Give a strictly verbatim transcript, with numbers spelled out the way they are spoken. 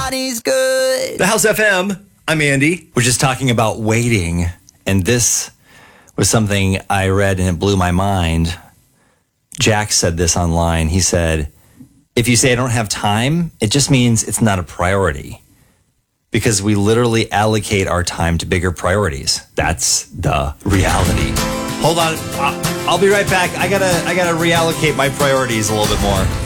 Johnny's good. The House F M. I'm Andy. We're just talking about waiting, and this was something I read and it blew my mind. Jack said this online. He said, if you say I don't have time, it just means it's not a priority. Because we literally allocate our time to bigger priorities. That's the reality. Hold on. I'll be right back. I gotta, I gotta reallocate my priorities a little bit more.